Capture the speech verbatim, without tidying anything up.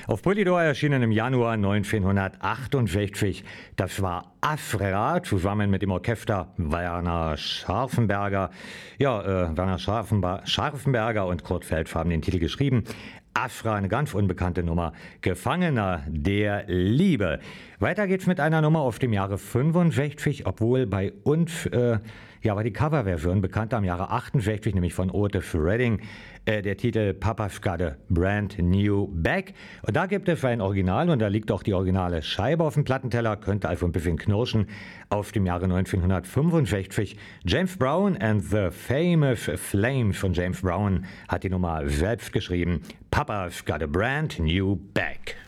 Auf Polydor erschienen im Januar neunzehnhundertachtundsiebzig. Das war Afra zusammen mit dem Orchester Werner Scharfenberger. Ja, äh, Werner Scharfenba- Scharfenberger und Kurt Feldf haben den Titel geschrieben. Afra, eine ganz unbekannte Nummer. Gefangener der Liebe. Weiter geht's mit einer Nummer auf dem Jahre fünfundsechzig, obwohl bei uns, äh, ja, war die Coverversion bekannter am Jahre achtundsechzig, nämlich von Otis Redding, äh, der Titel Papa's Got a Brand New Bag. Und da gibt es ein Original und da liegt auch die originale Scheibe auf dem Plattenteller, könnte also ein bisschen knirschen, auf dem Jahre neunzehnhundertfünfundsechzig. James Brown and the Famous Flames von James Brown hat die Nummer selbst geschrieben. Papa's Got a Brand New Bag.